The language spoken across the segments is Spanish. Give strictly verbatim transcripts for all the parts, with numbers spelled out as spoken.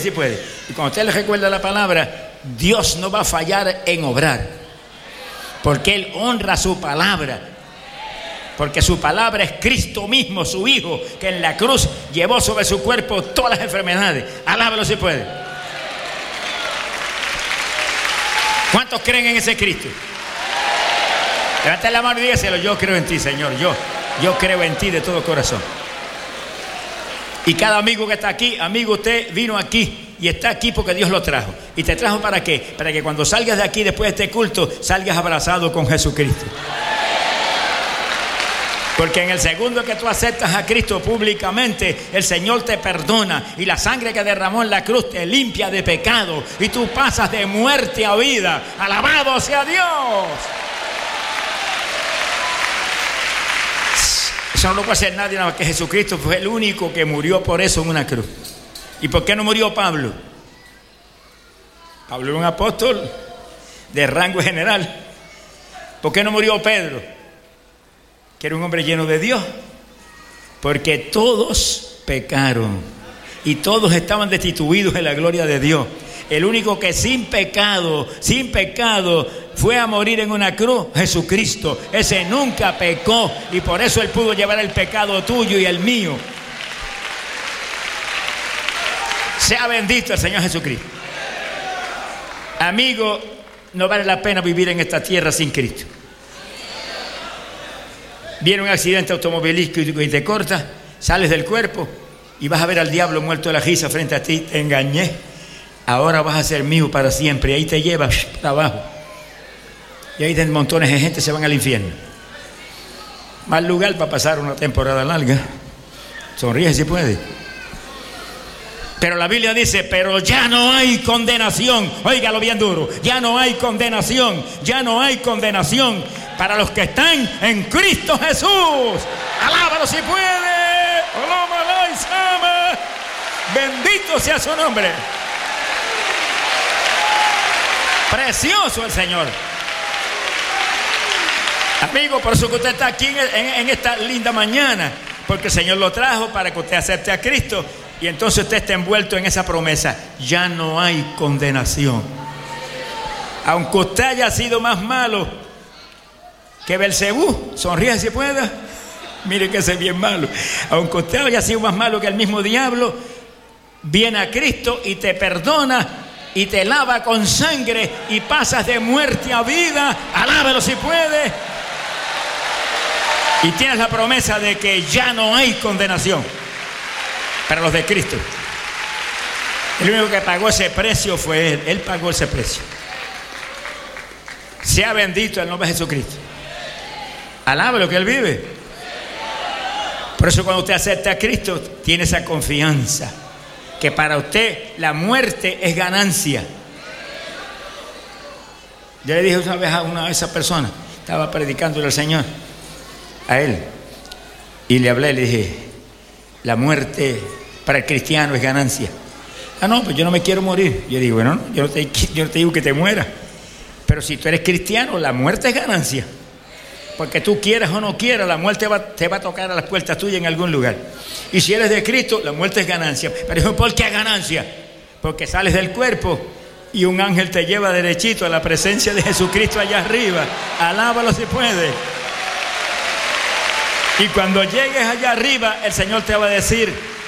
si puede. Y cuando usted le recuerda la palabra, Dios no va a fallar en obrar, porque Él honra su palabra, porque su palabra es Cristo mismo, su Hijo, que en la cruz llevó sobre su cuerpo todas las enfermedades. Alábalo si puede. ¿Cuántos creen en ese Cristo? Levanta la mano y dígaselo: yo creo en ti, Señor, yo, yo creo en ti de todo corazón. Y cada amigo que está aquí, amigo, usted vino aquí y está aquí porque Dios lo trajo. ¿Y te trajo para qué? Para que cuando salgas de aquí después de este culto, salgas abrazado con Jesucristo. Porque en el segundo que tú aceptas a Cristo públicamente, el Señor te perdona y la sangre que derramó en la cruz te limpia de pecado y tú pasas de muerte a vida. ¡Alabado sea Dios! Eso no lo puede hacer nadie nada más que Jesucristo. Fue el único que murió por eso en una cruz. ¿Y por qué no murió Pablo? Pablo era un apóstol de rango general. ¿Por qué no murió Pedro, que era un hombre lleno de Dios? Porque todos pecaron y todos estaban destituidos de la gloria de Dios. El único que sin pecado, sin pecado fue a morir en una cruz, Jesucristo. Ese nunca pecó y por eso Él pudo llevar el pecado tuyo y el mío. Sea bendito el Señor Jesucristo. Amigo, no vale la pena vivir en esta tierra sin Cristo. Viene un accidente automovilístico y te corta, sales del cuerpo y vas a ver al diablo muerto de la risa frente a ti. Te engañé, ahora vas a ser mío para siempre. Y ahí te llevas para abajo. Y ahí de montones de gente se van al infierno. Mal lugar para pasar una temporada larga. Sonríe si puede. Pero la Biblia dice: pero ya no hay condenación. Óigalo bien duro. Ya no hay condenación. Ya no hay condenación para los que están en Cristo Jesús. Alábalo si puede. Bendito sea su nombre. Precioso el Señor. Amigo, por eso que usted está aquí en, en, en esta linda mañana, porque el Señor lo trajo para que usted acepte a Cristo y entonces usted esté envuelto en esa promesa. Ya no hay condenación. Aunque usted haya sido más malo que Belcebú, sonríe si pueda. Mire que ese es bien malo. Aunque usted haya sido más malo que el mismo diablo, viene a Cristo y te perdona y te lava con sangre y pasas de muerte a vida. Alábalo si puede. Y tienes la promesa de que ya no hay condenación para los de Cristo. El único que pagó ese precio fue Él. Él pagó ese precio. Sea bendito el nombre de Jesucristo. Alábalo que Él vive. Por eso cuando usted acepta a Cristo, tiene esa confianza que para usted la muerte es ganancia. Yo le dije una vez a una de esas personas, estaba predicándole al Señor, a él, y le hablé, le dije: la muerte para el cristiano es ganancia. Ah, no, pues yo no me quiero morir. Yo digo: bueno, no, yo no te, yo no te digo que te mueras, pero si tú eres cristiano, la muerte es ganancia. Porque tú quieras o no quieras, la muerte va, te va a tocar a las puertas tuyas en algún lugar. Y si eres de Cristo, la muerte es ganancia. Pero ¿por qué ganancia? Porque sales del cuerpo y un ángel te lleva derechito a la presencia de Jesucristo allá arriba. Alábalo si puede. Y cuando llegues allá arriba, el Señor te va a decir,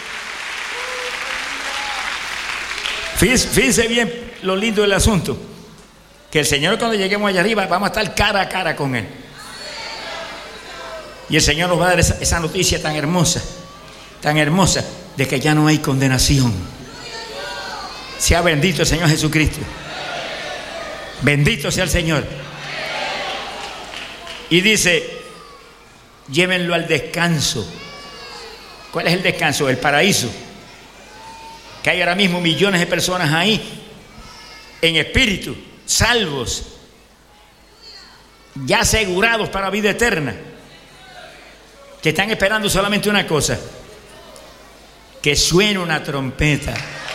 fíjense, fíjense bien lo lindo del asunto, que el Señor, cuando lleguemos allá arriba, vamos a estar cara a cara con Él. Y el Señor nos va a dar esa, esa noticia tan hermosa, tan hermosa, de que ya no hay condenación. Sea bendito el Señor Jesucristo. Bendito sea el Señor. Y dice: llévenlo al descanso. ¿Cuál es el descanso? El paraíso. Que hay ahora mismo millones de personas ahí, en espíritu, salvos, ya asegurados para vida eterna, que están esperando solamente una cosa: que suene una trompeta.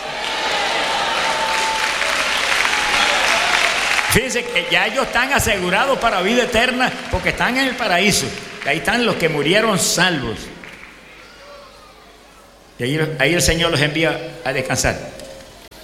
Fíjense que ya ellos están asegurados para vida eterna porque están en el paraíso. Ahí están los que murieron salvos. Y ahí, ahí el Señor los envía a descansar.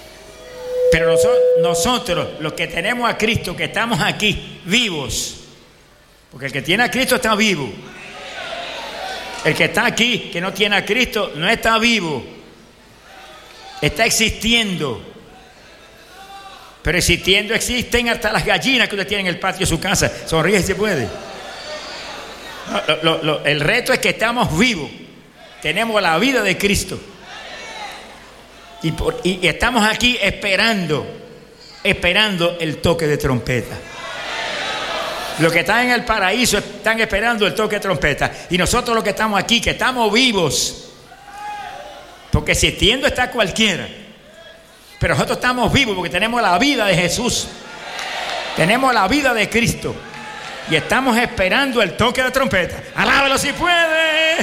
Pero nosotros, nosotros, los que tenemos a Cristo, que estamos aquí vivos, porque el que tiene a Cristo está vivo. El que está aquí, que no tiene a Cristo, no está vivo. Está existiendo. Pero existiendo existen hasta las gallinas que usted tiene en el patio de su casa. Sonríe si se puede. No, lo, lo, lo, el reto es que estamos vivos. Tenemos la vida de Cristo. Y, por, y, y estamos aquí esperando, esperando el toque de trompeta. Los que están en el paraíso están esperando el toque de trompeta. Y nosotros los que estamos aquí, que estamos vivos, porque existiendo está cualquiera, pero nosotros estamos vivos porque tenemos la vida de Jesús, tenemos la vida de Cristo, y estamos esperando el toque de trompeta. Alábalo si puede.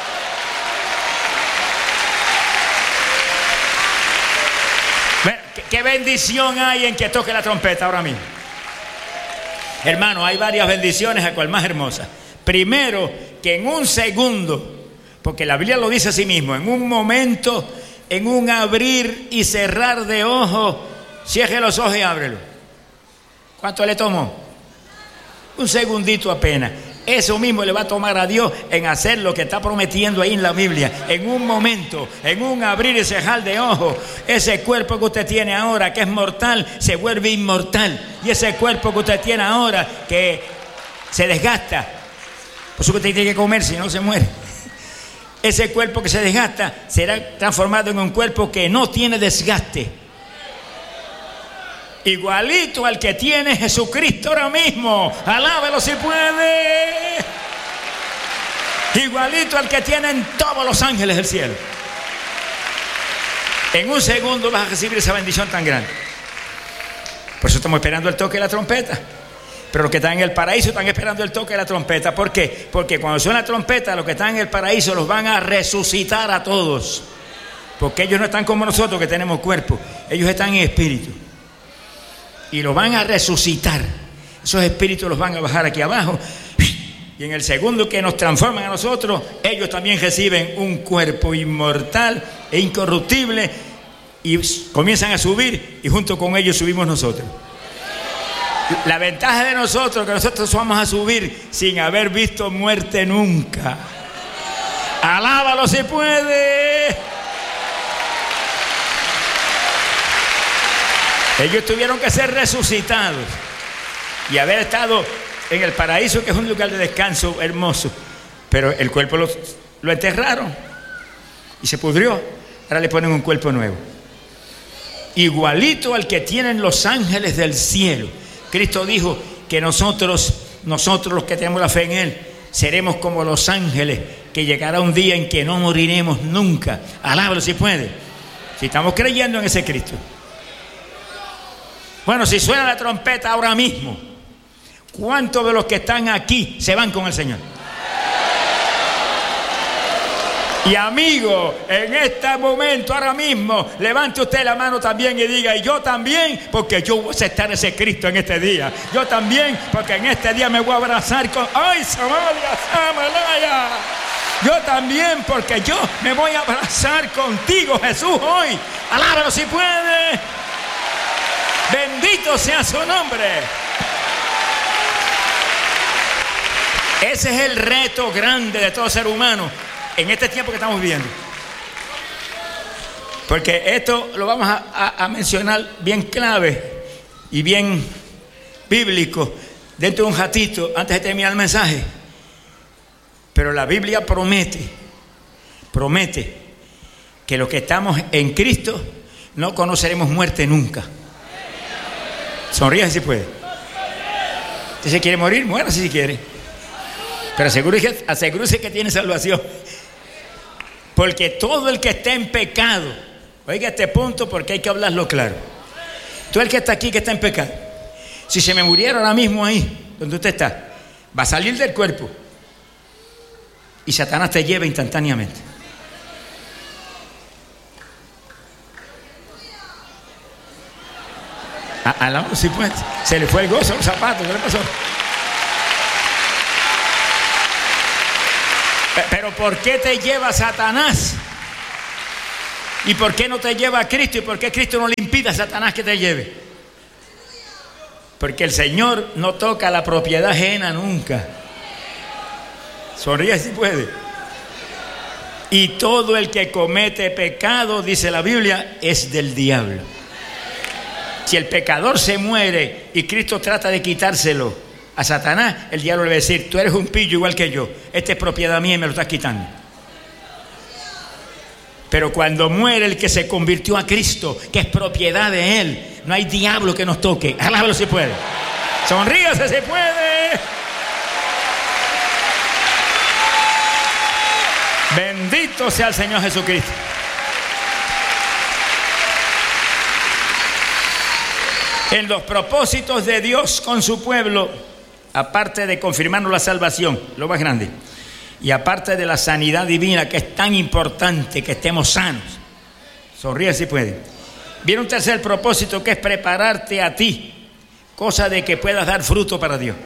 ¿Qué bendición hay en que toque la trompeta ahora mismo? Hermano, hay varias bendiciones, a cual más hermosa. Primero, que en un segundo, porque la Biblia lo dice a sí mismo, en un momento, en un abrir y cerrar de ojos, cierre los ojos y ábrelo. ¿Cuánto le tomó? Un segundito apenas. Eso mismo le va a tomar a Dios en hacer lo que está prometiendo ahí en la Biblia. En un momento, en un abrir y cerrar de ojos, ese cuerpo que usted tiene ahora, que es mortal, se vuelve inmortal. Y ese cuerpo que usted tiene ahora, que se desgasta, por eso que usted tiene que comer, si no se muere. Ese cuerpo que se desgasta será transformado en un cuerpo que no tiene desgaste. Igualito al que tiene Jesucristo ahora mismo. Alábelo si puede. Igualito al que tienen todos los ángeles del cielo. En un segundo vas a recibir esa bendición tan grande. Por eso estamos esperando el toque de la trompeta. Pero los que están en el paraíso están esperando el toque de la trompeta. ¿Por qué? Porque cuando suena la trompeta, los que están en el paraíso los van a resucitar a todos. Porque ellos no están como nosotros que tenemos cuerpo. Ellos están en espíritu. Y los van a resucitar. Esos espíritus los van a bajar aquí abajo. Y en el segundo que nos transforman a nosotros, ellos también reciben un cuerpo inmortal e incorruptible. Y comienzan a subir. Y junto con ellos subimos nosotros. La ventaja de nosotros es que nosotros vamos a subir sin haber visto muerte nunca. Alábalo si puede. Ellos tuvieron que ser resucitados y haber estado en el paraíso, que es un lugar de descanso hermoso, pero el cuerpo lo, lo enterraron y se pudrió. Ahora le ponen un cuerpo nuevo, igualito al que tienen los ángeles del cielo. Cristo dijo que nosotros, nosotros los que tenemos la fe en Él, seremos como los ángeles, que llegará un día en que no moriremos nunca. Alábalo si puede, si estamos creyendo en ese Cristo. Bueno, si suena la trompeta ahora mismo, ¿cuántos de los que están aquí se van con el Señor? Y amigo, en este momento, ahora mismo, levante usted la mano también y diga: y yo también, porque yo voy a aceptar ese Cristo en este día. Yo también, porque en este día me voy a abrazar con... ¡Ay, Samaria, Samalaya! Yo también, porque yo me voy a abrazar contigo, Jesús, hoy. Alábalo si puede. Bendito sea su nombre. Ese es el reto grande de todo ser humano en este tiempo que estamos viviendo. Porque esto lo vamos a, a, a mencionar bien clave y bien bíblico dentro de un ratito, antes de terminar el mensaje. Pero la Biblia promete, promete que los que estamos en Cristo no conoceremos muerte nunca. Sonríe si puede. Si se quiere morir, muera si quiere. Pero asegúrese, asegúrese que tiene salvación. Porque todo el que esté en pecado, oiga este punto porque hay que hablarlo claro. Todo el que está aquí que está en pecado, si se me muriera ahora mismo ahí, donde usted está, va a salir del cuerpo y Satanás te lleva instantáneamente. A la si pues, se le fue el gozo a los zapatos. ¿Qué le pasó? Pero ¿por qué te lleva Satanás? ¿Y por qué no te lleva a Cristo? ¿Y por qué Cristo no le impide a Satanás que te lleve? Porque el Señor no toca la propiedad ajena nunca. Sonríe si puede. Y todo el que comete pecado, dice la Biblia, es del diablo. Si el pecador se muere y Cristo trata de quitárselo a Satanás, el diablo le va a decir: tú eres un pillo igual que yo, esta es propiedad mía y me lo estás quitando. Pero cuando muere el que se convirtió a Cristo, que es propiedad de Él, no hay diablo que nos toque. Alábalo si puede. Sonríase si puede. Bendito sea el Señor Jesucristo. En los propósitos de Dios con su pueblo, aparte de confirmarnos la salvación, lo más grande, y aparte de la sanidad divina, que es tan importante que estemos sanos, sonríe si puede, viene un tercer propósito, que es prepararte a ti, cosa de que puedas dar fruto para Dios.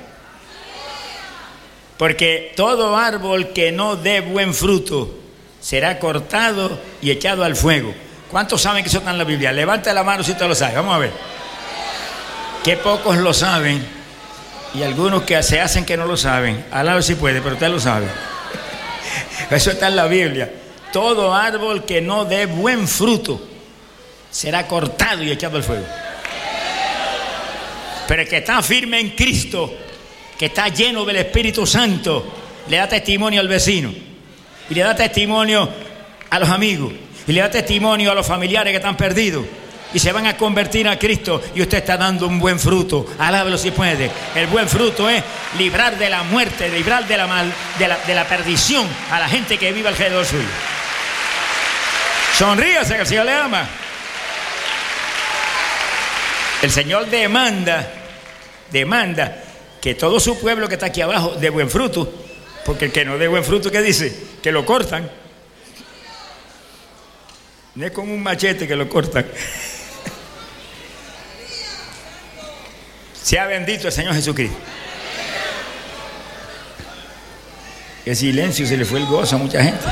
Porque todo árbol que no dé buen fruto será cortado y echado al fuego. ¿Cuántos saben que eso está en la Biblia? Levanta la mano si usted lo sabe. Vamos a ver. Qué pocos lo saben, y algunos que se hacen que no lo saben. Alá si puede, pero usted lo sabe. Eso está en la Biblia. Todo árbol que no dé buen fruto será cortado y echado al fuego. Pero el que está firme en Cristo, que está lleno del Espíritu Santo, le da testimonio al vecino, y le da testimonio a los amigos, y le da testimonio a los familiares que están perdidos, y se van a convertir a Cristo, y usted está dando un buen fruto. Alábelo si puede. El buen fruto es librar de la muerte, librar de la, mal, de la, de la perdición a la gente que vive alrededor suyo. Sonríase, que el Señor le ama. El Señor demanda, demanda que todo su pueblo que está aquí abajo dé buen fruto, porque el que no dé buen fruto, ¿qué dice? Que lo cortan. No es con un machete que lo cortan. Sea bendito el Señor Jesucristo. Qué silencio, se le fue el gozo a mucha gente.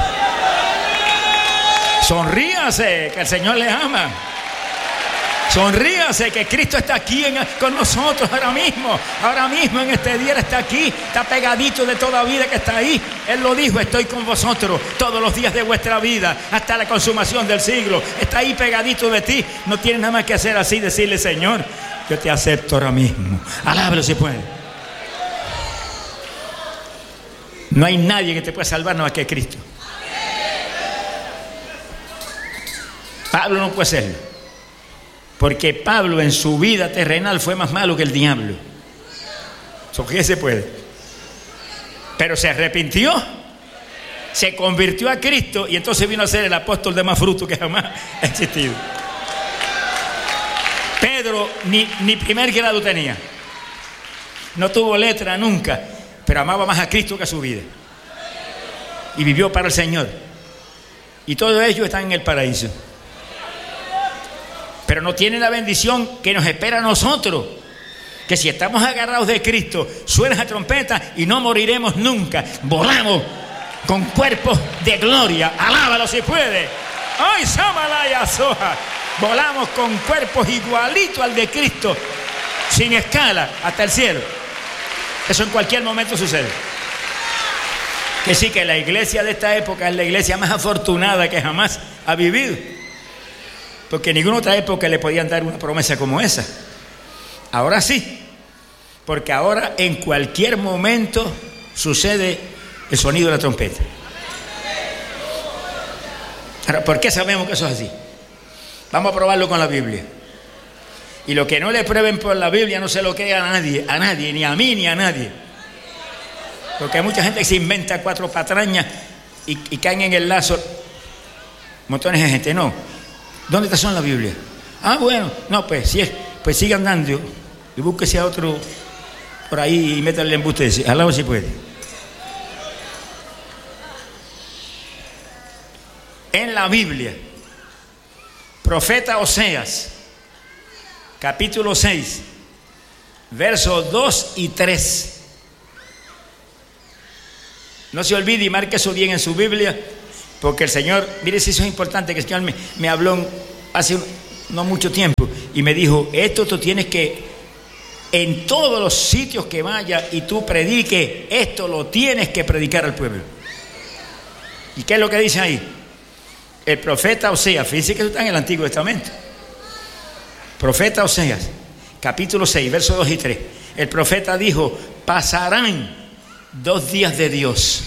Sonríase, que el Señor le ama. Sonríase, que Cristo está aquí en, con nosotros ahora mismo. Ahora mismo en este día Él está aquí. Está pegadito de toda vida que está ahí. Él lo dijo: estoy con vosotros todos los días de vuestra vida, hasta la consumación del siglo. Está ahí pegadito de ti. No tienes nada más que hacer así, decirle: Señor, yo te acepto ahora mismo. Alábalo si puede. No hay nadie que te pueda salvar nada más que Cristo. Pablo no puede serlo, porque Pablo en su vida terrenal fue más malo que el diablo. ¿So qué se puede? Pero se arrepintió, se convirtió a Cristo, y entonces vino a ser el apóstol de más fruto que jamás ha existido. Pedro ni, ni primer grado tenía, no tuvo letra nunca, pero amaba más a Cristo que a su vida, y vivió para el Señor. Y todos ellos están en el paraíso, pero no tienen la bendición que nos espera a nosotros, que si estamos agarrados de Cristo, suena la trompeta y no moriremos nunca. Volamos con cuerpos de gloria. Alábalo si puede. ¡Ay, Samalaya Soja! Volamos con cuerpos igualitos al de Cristo, sin escala, hasta el cielo. Eso en cualquier momento sucede. Que sí, que la iglesia de esta época es la iglesia más afortunada que jamás ha vivido, porque en ninguna otra época le podían dar una promesa como esa. Ahora sí, porque ahora en cualquier momento sucede el sonido de la trompeta. Ahora, ¿por qué sabemos que eso es así? Vamos a probarlo con la Biblia. Y lo que no le prueben por la Biblia no se lo crea a nadie, a nadie, ni a mí ni a nadie. Porque hay mucha gente que se inventa cuatro patrañas y, y caen en el lazo montones de gente. No. ¿Dónde está eso en la Biblia? Ah, bueno, no, pues si es, pues siga andando y búsquese a otro por ahí y métale el embuste ese. Al lado si puede. En la Biblia, profeta Oseas, capítulo seis, versos dos y tres. No se olvide y marque eso bien en su Biblia. Porque el Señor, mire si eso es importante, que el Señor me, me habló hace no mucho tiempo y me dijo, esto tú tienes que, en todos los sitios que vayas y tú prediques, esto lo tienes que predicar al pueblo. ¿Y qué es lo que dice ahí? El profeta Oseas, fíjense que eso está en el Antiguo Testamento. Profeta Oseas, capítulo seis, versos dos y tres. El profeta dijo, pasarán dos días de Dios.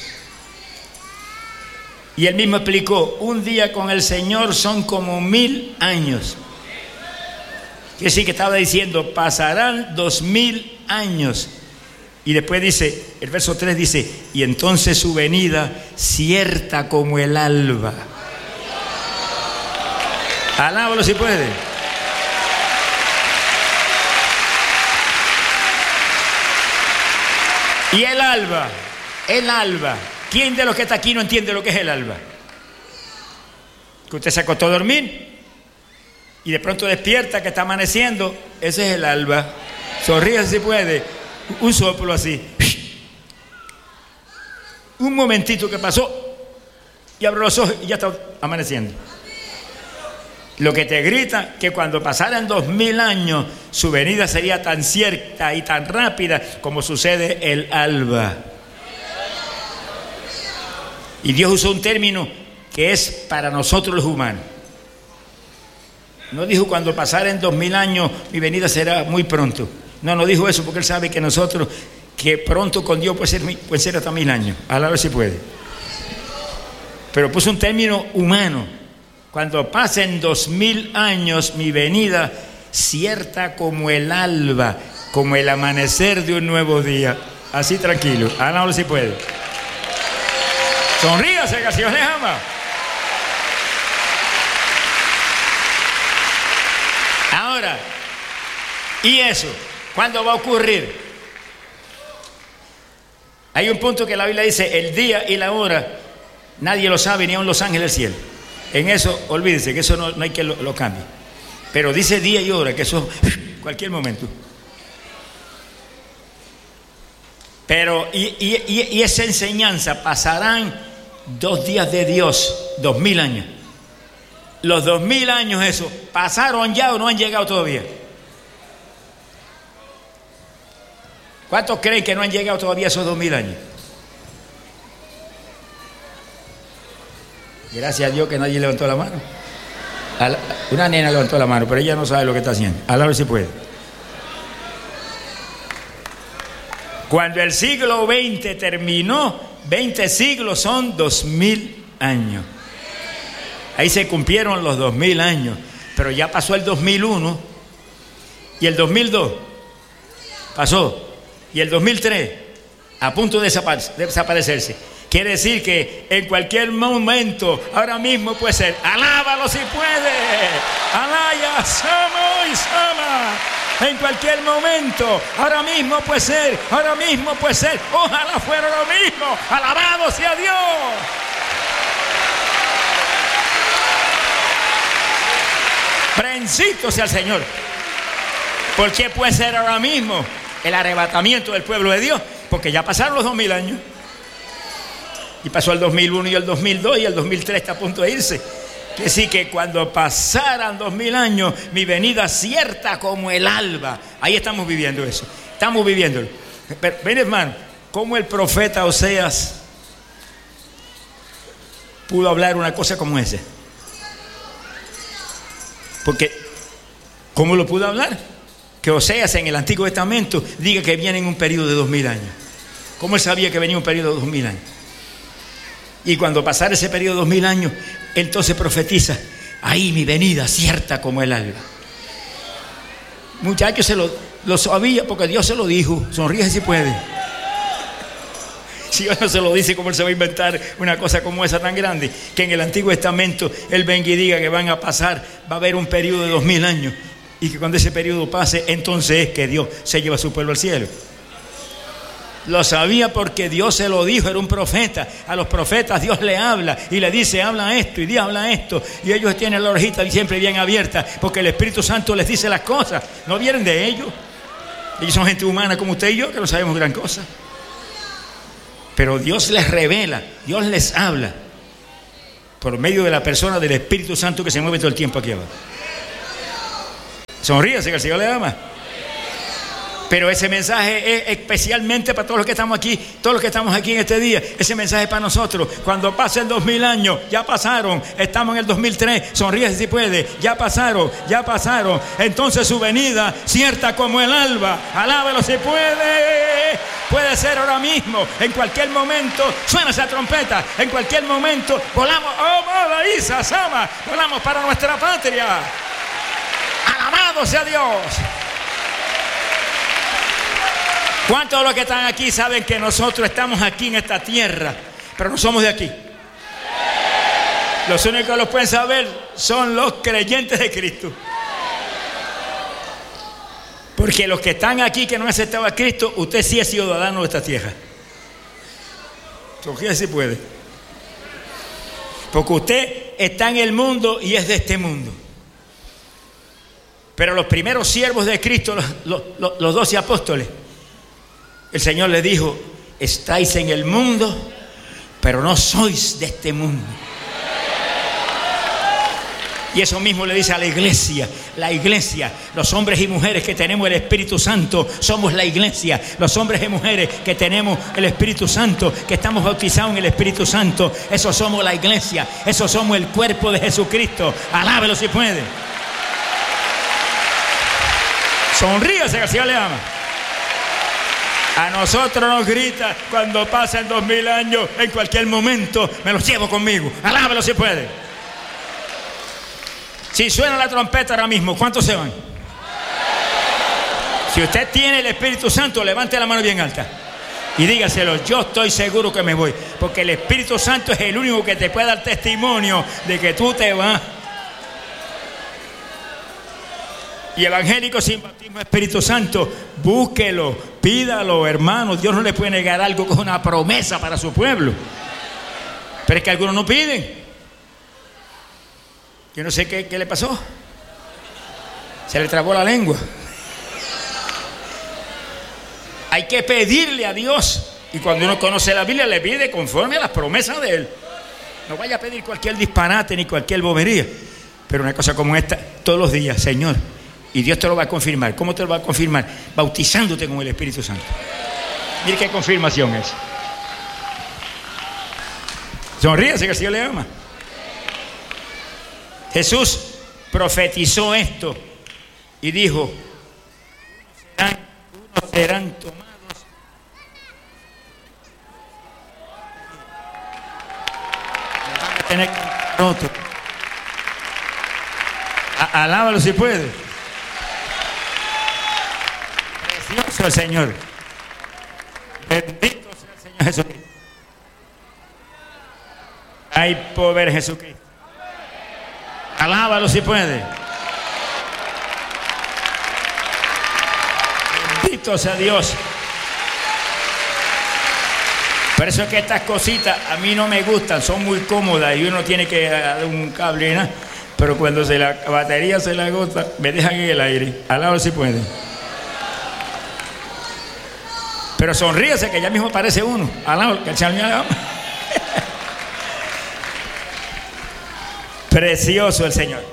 Y él mismo explicó, un día con el Señor son como mil años. Quiere decir que estaba diciendo, pasarán dos mil años. Y después dice, el verso tres dice, y entonces su venida cierta como el alba. Alábalo si puede. Y el alba, el alba. ¿Quién de los que está aquí no entiende lo que es el alba? Que usted se acostó a dormir y de pronto despierta que está amaneciendo. Ese es el alba. Sonríe si puede. Un soplo así. Un momentito que pasó y abro los ojos y ya está amaneciendo. Lo que te grita que cuando pasaran dos mil años su venida sería tan cierta y tan rápida como sucede el alba. Y Dios usó un término que es para nosotros los humanos. No dijo cuando pasaren dos mil años mi venida será muy pronto. No, no dijo eso porque Él sabe que nosotros, que pronto con Dios puede ser, puede ser hasta mil años. A la vez si puede. Pero puso un término humano. Cuando pasen dos mil años mi venida cierta como el alba, como el amanecer de un nuevo día. Así tranquilo. A la vez si puede. Sonríase que el Señor les ama. Ahora, ¿y eso? ¿Cuándo va a ocurrir? Hay un punto que la Biblia dice, el día y la hora, nadie lo sabe, ni aun los ángeles del cielo. En eso, olvídense, que eso no, no hay que lo, lo cambie. Pero dice día y hora, que eso, cualquier momento. Pero, y, y, y esa enseñanza, pasarán dos días de Dios, dos mil años. Los dos mil años, eso, ¿pasaron ya o no han llegado todavía? ¿Cuántos creen que no han llegado todavía esos dos mil años? Gracias a Dios que nadie levantó la mano. Una nena levantó la mano, pero ella no sabe lo que está haciendo. A la vez si puede. Cuando el siglo veinte terminó, veinte siglos son dos mil años. Ahí se cumplieron los dos mil años. Pero ya pasó el dos mil uno y el dos mil dos pasó. Y el dos mil tres a punto de desaparecerse. Quiere decir que en cualquier momento, ahora mismo puede ser. Alábalo si puede. Alaya, Samo y Sama. En cualquier momento, ahora mismo puede ser. Ahora mismo puede ser. Ojalá fuera lo mismo. Alabado sea Dios. Bendito sea el Señor. ¿Por qué puede ser ahora mismo el arrebatamiento del pueblo de Dios? Porque ya pasaron los dos mil años. Y pasó el dos mil uno y el dos mil dos y el dos mil tres está a punto de irse. Que sí, que cuando pasaran dos mil años, mi venida cierta como el alba. Ahí estamos viviendo eso. Estamos viviéndolo. Pero, ven hermano, ¿cómo el profeta Oseas pudo hablar una cosa como esa? Porque, ¿cómo lo pudo hablar? Que Oseas en el Antiguo Testamento diga que viene en un periodo de dos mil años. ¿Cómo él sabía que venía un periodo de dos mil años? Y cuando pasara ese periodo de dos mil años, entonces profetiza, ahí mi venida cierta como el alba. Muchachos, se lo, lo sabía porque Dios se lo dijo. Sonríe si puede. Si Dios no se lo dice, ¿cómo él se va a inventar una cosa como esa tan grande? Que en el Antiguo Testamento él venga y diga que van a pasar, va a haber un periodo de dos mil años. Y que cuando ese periodo pase, entonces es que Dios se lleva a su pueblo al cielo. Lo sabía porque Dios se lo dijo, era un profeta. A los profetas Dios le habla y le dice, habla esto y Dios habla esto. Y ellos tienen la orejita siempre bien abierta porque el Espíritu Santo les dice las cosas. No vienen de ellos. Ellos son gente humana como usted y yo que no sabemos gran cosa. Pero Dios les revela, Dios les habla. por medio de la persona del Espíritu Santo que se mueve todo el tiempo aquí abajo. Sonríase que el Señor le ama. Pero ese mensaje es especialmente para todos los que estamos aquí, todos los que estamos aquí en este día. Ese mensaje es para nosotros. Cuando pasen dos mil años, ya pasaron. Estamos en el dos mil tres. Sonríe si puede. Ya pasaron, ya pasaron. Entonces su venida, cierta como el alba. Alábelo si puede. Puede ser ahora mismo, en cualquier momento. Suena esa trompeta. En cualquier momento volamos. Oh, Malaísa, Sama. Volamos para nuestra patria. Alabado sea Dios. ¿Cuántos de los que están aquí saben que nosotros estamos aquí en esta tierra, pero no somos de aquí? Los únicos que lo pueden saber son los creyentes de Cristo. Porque los que están aquí que no han aceptado a Cristo, usted sí es ciudadano de esta tierra. Porque sí puede. Porque usted está en el mundo y es de este mundo. Pero los primeros siervos de Cristo, los, los, los, los doce apóstoles, el Señor les dijo: estáis en el mundo, pero no sois de este mundo. Y eso mismo le dice a la iglesia. La iglesia, los hombres y mujeres que tenemos el Espíritu Santo, somos la iglesia. Los hombres y mujeres que tenemos el Espíritu Santo, que estamos bautizados en el Espíritu Santo, eso somos la iglesia. Eso somos el cuerpo de Jesucristo. Alábelo si puede. Sonríase que el Señor le ama. A nosotros nos grita cuando pasen dos mil años, en cualquier momento me los llevo conmigo. Alábelo si puede. Si suena la trompeta ahora mismo, ¿cuántos se van? Si usted tiene el Espíritu Santo, levante la mano bien alta y dígaselo: yo estoy seguro que me voy, porque el Espíritu Santo es el único que te puede dar testimonio de que tú te vas. Y evangélico sin bautismo Espíritu Santo, búsquelo, pídalo, hermano. Dios no le puede negar algo que es una promesa para su pueblo. Pero es que algunos no piden. Yo no sé qué, qué le pasó. Se le trabó la lengua. Hay que pedirle a Dios. Y cuando uno conoce la Biblia, le pide conforme a las promesas de Él. No vaya a pedir cualquier disparate ni cualquier bobería. Pero una cosa como esta, todos los días: Señor, y Dios te lo va a confirmar. ¿Cómo te lo va a confirmar? Bautizándote con el Espíritu Santo. Mire qué confirmación es. Sonríase que el Señor le ama. Jesús profetizó esto y dijo: unos serán, unos serán tomados. Van a tener que otro. Alábalo si puede. Precioso el Señor. Bendito sea el Señor Jesucristo. Hay poder en Jesucristo. Alábalo si puede. Bendito sea Dios. Por eso es que estas cositas a mí no me gustan, son muy cómodas y uno tiene que dar un cable, ¿no? Pero cuando se la batería se la agota, me dejan en el aire. Alábalo si puede. Pero sonríese que ya mismo aparece uno. Alábalo, que el Señor me ama. Precioso el Señor.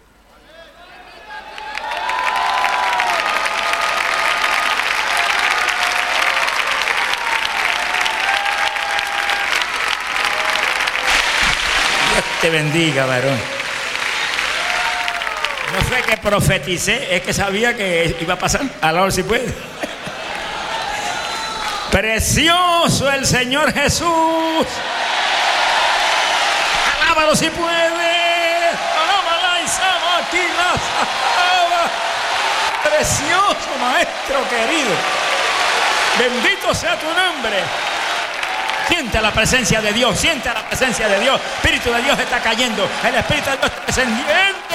Dios te bendiga, varón. No fue que profeticé, es que sabía que iba a pasar. Alabado si puede. Precioso el Señor Jesús. Alábalo si puede. Precioso Maestro querido, bendito sea tu nombre. Siente la presencia de Dios, siente la presencia de Dios. El Espíritu de Dios está cayendo, el Espíritu de Dios está descendiendo.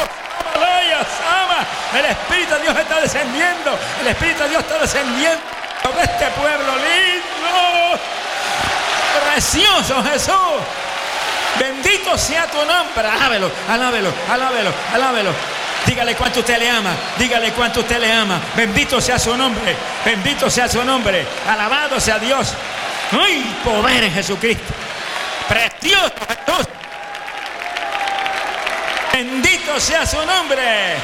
El Espíritu de Dios está descendiendo, el Espíritu de Dios está descendiendo sobre este pueblo lindo. Precioso Jesús. Bendito sea tu nombre. Alábelo, alábelo, alábelo, alábelo. Dígale cuánto usted le ama. Dígale cuánto usted le ama. Bendito sea su nombre. Bendito sea su nombre. Alabado sea Dios. ¡Ay, poder en Jesucristo! Precioso Jesús. Bendito sea su nombre.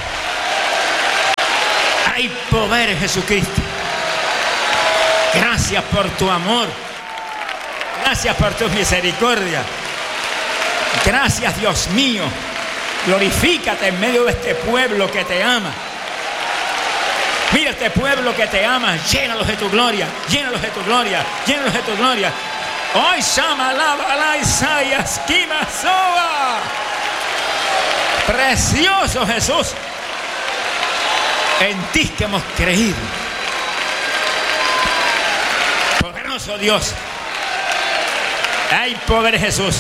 Hay poder en Jesucristo. Gracias por tu amor. Gracias por tu misericordia. Gracias, Dios mío. Glorifícate en medio de este pueblo que te ama. Mira este pueblo que te ama. Llénalos de tu gloria. Llénalos de tu gloria. Llénalos de tu gloria. Hoy Shama Lava la Isaías Kimasoa. Precioso Jesús. En ti que hemos creído. Poderoso Dios. Hay poder en Jesús.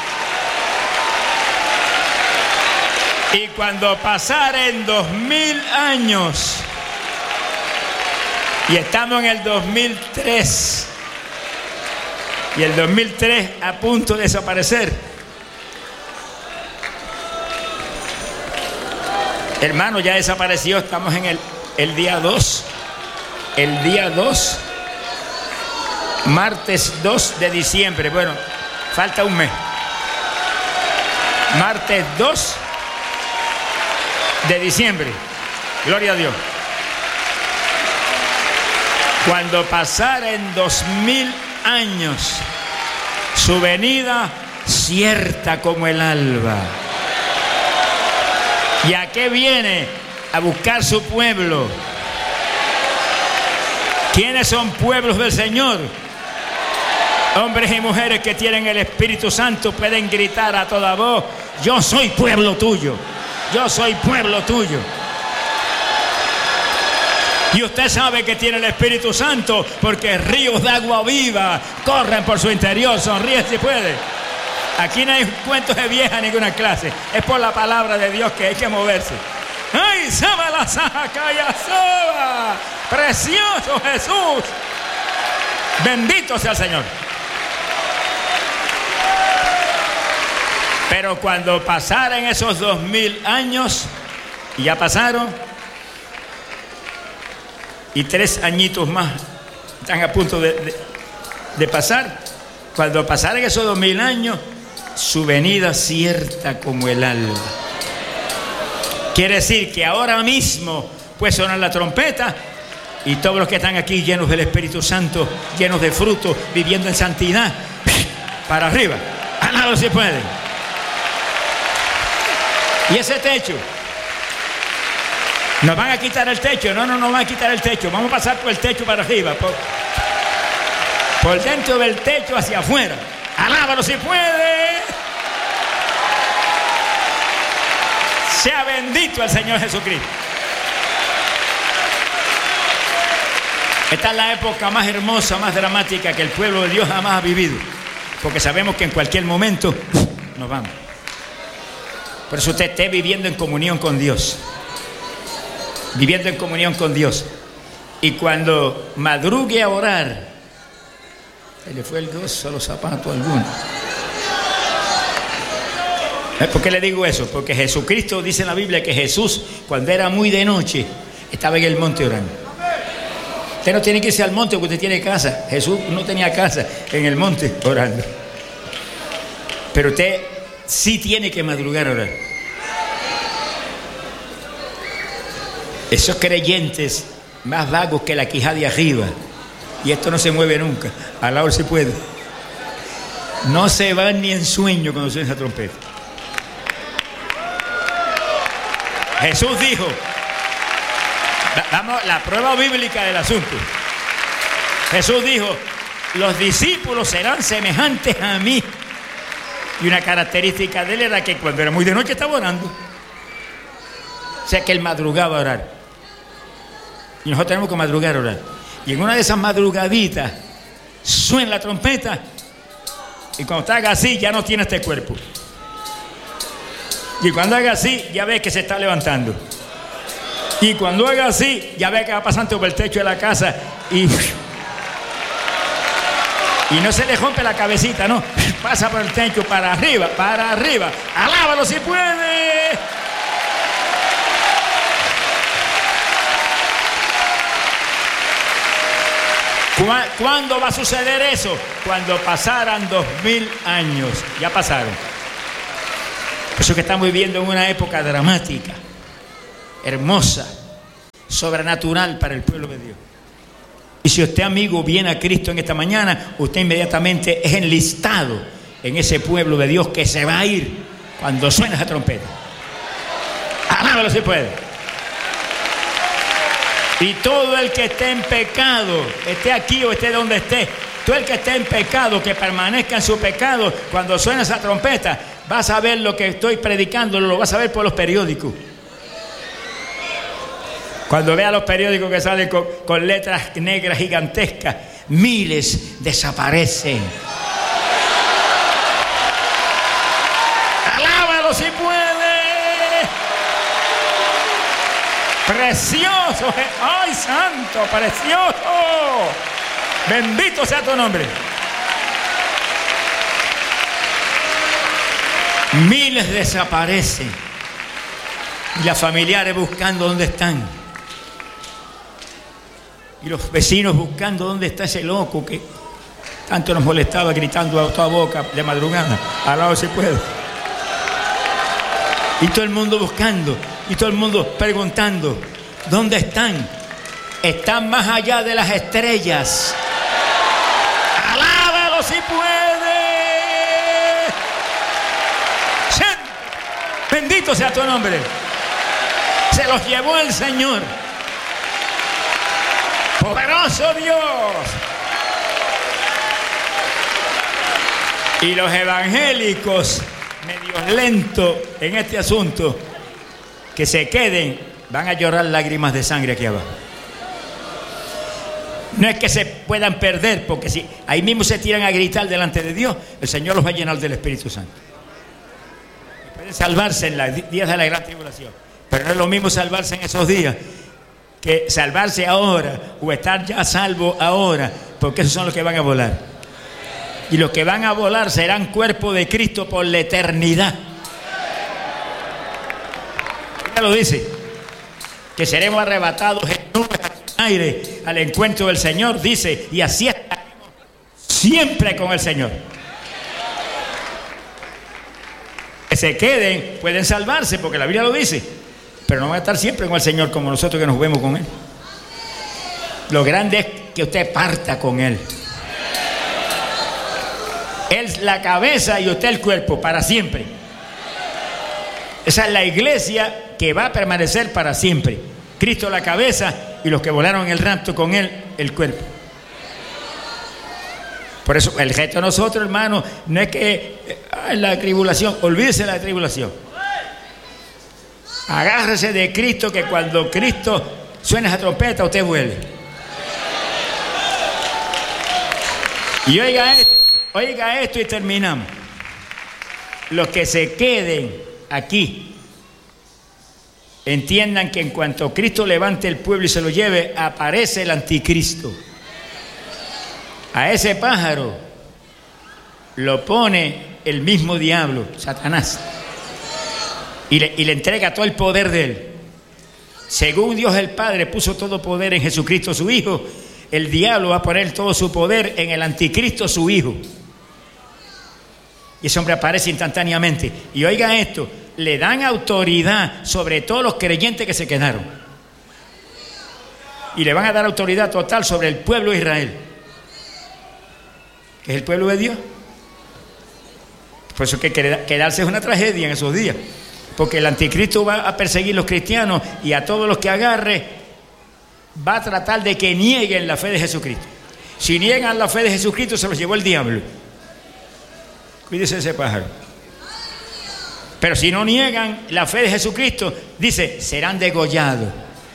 Y cuando pasaren dos mil años, y estamos en el dos mil tres, y el dos mil tres a punto de desaparecer, hermano, ya desapareció. Estamos en el, el día dos, el día dos, martes dos de diciembre. Bueno, falta un mes. Martes dos de diciembre. Gloria a Dios. Cuando pasaren dos mil años, su venida cierta como el alba. ¿Y a qué viene? A buscar su pueblo. ¿Quiénes son pueblos del Señor? Hombres y mujeres que tienen el Espíritu Santo pueden gritar a toda voz: yo soy pueblo tuyo. Yo soy pueblo tuyo. Y usted sabe que tiene el Espíritu Santo porque ríos de agua viva corren por su interior. Sonríe si puede. Aquí no hay cuentos de vieja ninguna clase. Es por la palabra de Dios que hay que moverse. ¡Ay, sama la sacaya soba! ¡Precioso Jesús! Bendito sea el Señor. Pero cuando pasaran esos dos mil años, y ya pasaron, y tres añitos más están a punto de, de, de pasar, cuando pasaran esos dos mil años, su venida cierta como el alba. Quiere decir que ahora mismo puede sonar la trompeta y todos los que están aquí llenos del Espíritu Santo, llenos de fruto, viviendo en santidad, para arriba. Alábalo si puede. Y ese techo, nos van a quitar el techo. No, no nos van a quitar el techo. Vamos a pasar por el techo para arriba, por, por dentro del techo hacia afuera. Alábalo si puede. Sea bendito el Señor Jesucristo. Esta es la época más hermosa, más dramática que el pueblo de Dios jamás ha vivido, porque sabemos que en cualquier momento nos vamos. Por eso usted esté viviendo en comunión con Dios. Viviendo en comunión con Dios. Y cuando madrugue a orar, se le fue el gozo a los zapatos a algunos. ¿Por qué le digo eso? Porque Jesucristo dice en la Biblia que Jesús, cuando era muy de noche, estaba en el monte orando. Usted no tiene que irse al monte porque usted tiene casa. Jesús no tenía casa, en el monte orando. Pero usted sí tiene que madrugar a orar. Esos creyentes más vagos que la quijada de arriba, y esto no se mueve nunca, al lado se puede, no se van ni en sueño cuando suena esa trompeta. Jesús dijo, damos la prueba bíblica del asunto. Jesús dijo: los discípulos serán semejantes a mí. Y una característica de él era que cuando era muy de noche estaba orando. O sea que él madrugaba a orar. Y nosotros tenemos que madrugar a orar. Y en una de esas madrugaditas suena la trompeta. Y cuando te haga así, ya no tiene este cuerpo. Y cuando haga así, ya ves que se está levantando. Y cuando haga así, ya ves que va pasando por el techo de la casa. Y, y no se le rompe la cabecita, no. Pasa por el techo para arriba, para arriba. Alábalo si puede. ¿Cuándo va a suceder eso? Cuando pasaran dos mil años. Ya pasaron. Por eso que estamos viviendo en una época dramática, hermosa, sobrenatural para el pueblo de Dios. Y si usted, amigo, viene a Cristo en esta mañana, usted inmediatamente es enlistado en ese pueblo de Dios que se va a ir cuando suene esa trompeta. Alábalo si puede. Y todo el que esté en pecado, esté aquí o esté donde esté, todo el que esté en pecado, que permanezca en su pecado, cuando suene esa trompeta, vas a ver lo que estoy predicando, lo vas a ver por los periódicos. Cuando vea los periódicos que salen con, con letras negras gigantescas, miles desaparecen. ¡Alábalo si puede! ¡Precioso! ¡Ay, santo! ¡Precioso! ¡Bendito sea tu nombre! Miles desaparecen. Y las familiares buscando dónde están. Y los vecinos buscando dónde está ese loco que tanto nos molestaba gritando a toda boca de madrugada. Al lado si puede. Y todo el mundo buscando. Y todo el mundo preguntando, ¿dónde están? Están más allá de las estrellas. ¡Alábalo si puede! Bendito sea tu nombre. Se los llevó el Señor. Poderoso Dios. Y los evangélicos, medio lentos en este asunto, que se queden, van a llorar lágrimas de sangre aquí abajo. No es que se puedan perder, porque si ahí mismo se tiran a gritar delante de Dios, el Señor los va a llenar del Espíritu Santo. Y pueden salvarse en los días de la gran tribulación, pero no es lo mismo salvarse en esos días que salvarse ahora o estar ya salvo ahora, porque esos son los que van a volar. Y los que van a volar serán cuerpo de Cristo por la eternidad. Lo dice, que seremos arrebatados en nubes al aire al encuentro del Señor, dice, y así estaremos siempre con el Señor. Que se queden, pueden salvarse porque la Biblia lo dice, pero no van a estar siempre con el Señor como nosotros que nos vemos con Él. Lo grande es que usted parta con Él. Él es la cabeza y usted el cuerpo para siempre. Esa es la iglesia que va a permanecer para siempre. Cristo la cabeza y los que volaron en el rapto con Él, el cuerpo. Por eso el resto de nosotros, hermanos, no es que ay, la tribulación, olvídese de la tribulación. Agárrese de Cristo, que cuando Cristo suene esa trompeta, usted vuelve. Y oiga esto, oiga esto y terminamos. Los que se queden aquí, entiendan que en cuanto Cristo levante el pueblo y se lo lleve, aparece el anticristo. A ese pájaro lo pone el mismo diablo, Satanás, y le, y le entrega todo el poder de él. Según Dios el Padre puso todo poder en Jesucristo su Hijo, el diablo va a poner todo su poder en el anticristo su Hijo. Y ese hombre aparece instantáneamente. Y oiga esto, le dan autoridad sobre todos los creyentes que se quedaron. Y le van a dar autoridad total sobre el pueblo de Israel, que es el pueblo de Dios. Por eso que quedarse es una tragedia en esos días, porque el anticristo va a perseguir a los cristianos y a todos los que agarre va a tratar de que nieguen la fe de Jesucristo. Si niegan la fe de Jesucristo, se los llevó el diablo. Cuídese de ese pájaro. Pero si no niegan la fe de Jesucristo, dice, serán degollados.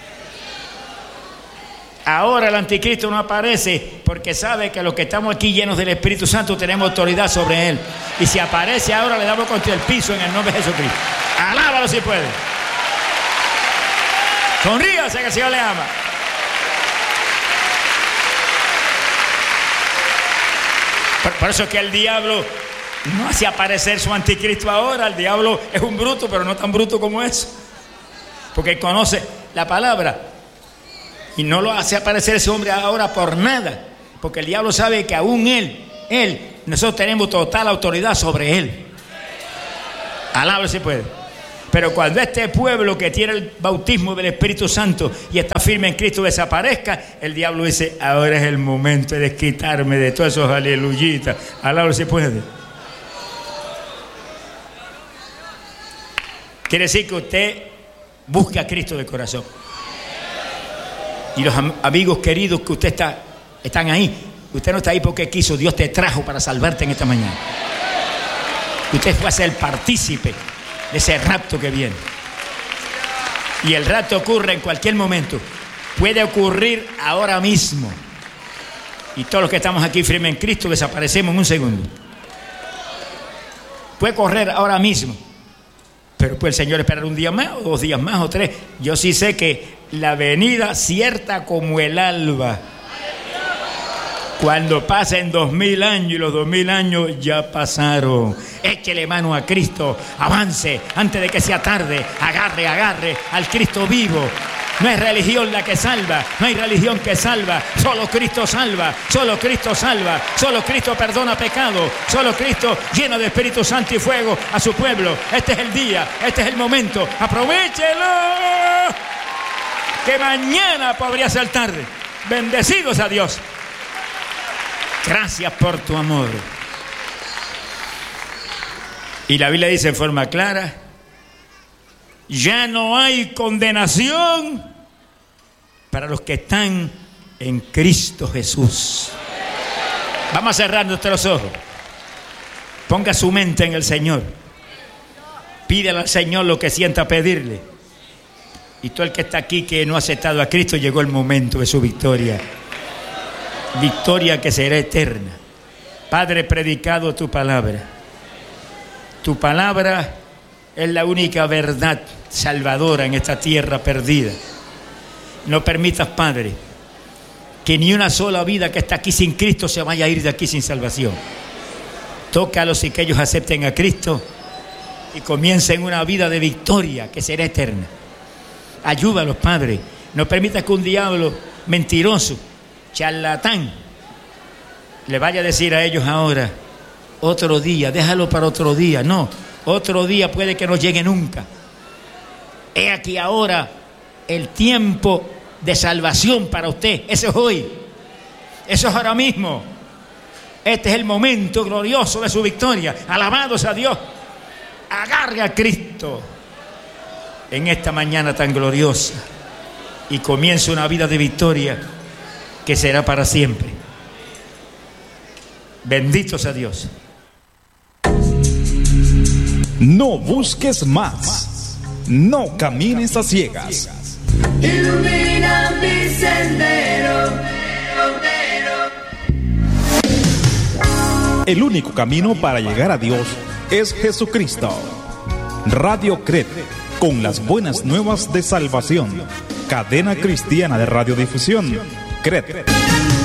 Ahora el anticristo no aparece porque sabe que los que estamos aquí llenos del Espíritu Santo tenemos autoridad sobre él. Y si aparece ahora, le damos contra el piso en el nombre de Jesucristo. Alábalo si puede. Sonríase que el Señor le ama. Por, por eso es que el diablo no hace aparecer su anticristo ahora. El diablo es un bruto, pero no tan bruto como eso, porque conoce la palabra y no lo hace aparecer ese hombre ahora por nada, porque el diablo sabe que aún él, él, nosotros tenemos total autoridad sobre él. Alablo si puede. Pero cuando este pueblo que tiene el bautismo del Espíritu Santo y está firme en Cristo desaparezca, el diablo dice, ahora es el momento de quitarme de todos esos aleluyitas. Alablo si puede. Quiere decir que usted busca a Cristo de corazón. Y los am- amigos queridos que usted está, están ahí. Usted no está ahí porque quiso, Dios te trajo para salvarte en esta mañana. Usted fue a ser partícipe de ese rapto que viene. Y el rapto ocurre en cualquier momento. Puede ocurrir ahora mismo. Y todos los que estamos aquí firmes en Cristo desaparecemos en un segundo. Puede correr ahora mismo. Pero puede el Señor esperar un día más, o dos días más, o tres. Yo sí sé que la venida cierta como el alba. Cuando pasen dos mil años y los dos mil años ya pasaron. Échele mano a Cristo, avance antes de que sea tarde. Agarre, agarre al Cristo vivo. No es religión la que salva, no hay religión que salva. Solo Cristo salva, solo Cristo salva. Solo Cristo perdona pecado. Solo Cristo llena de Espíritu Santo y fuego a su pueblo. Este es el día, este es el momento. ¡Aprovéchelo! Que mañana podría ser tarde. Bendecidos a Dios. Gracias por tu amor. Y la Biblia dice en forma clara, ya no hay condenación para los que están en Cristo Jesús. Vamos a cerrar nuestros ojos. Ponga su mente en el Señor. Pídele al Señor lo que sienta pedirle. Y todo el que está aquí que no ha aceptado a Cristo, llegó el momento de su victoria. Victoria que será eterna. Padre, predicado tu palabra. Tu palabra es la única verdad salvadora en esta tierra perdida. No permitas, Padre, que ni una sola vida que está aquí sin Cristo se vaya a ir de aquí sin salvación. Tócalos y que ellos acepten a Cristo y comiencen una vida de victoria que será eterna. Ayúdalos, Padre. No permitas que un diablo mentiroso, charlatán, le vaya a decir a ellos ahora, otro día, déjalo para otro día. No, otro día puede que no llegue nunca. He aquí ahora el tiempo de salvación para usted. Eso es hoy. Eso es ahora mismo. Este es el momento glorioso de su victoria. Alabados a Dios. Agarre a Cristo en esta mañana tan gloriosa y comience una vida de victoria que será para siempre. Benditos a Dios. No busques más. No camines a ciegas. Ilumina mi sendero. El único camino para llegar a Dios es Jesucristo. Radio C R E D, con las buenas nuevas de salvación. Cadena cristiana de radiodifusión. C R E D.